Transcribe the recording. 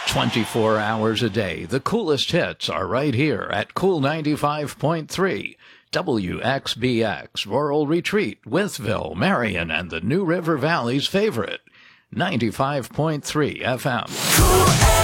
24 hours a day, the coolest hits are right here at Cool 95.3. WXBX, Rural Retreat, Wytheville, Marion, and the New River Valley's favorite, 95.3 FM. Cool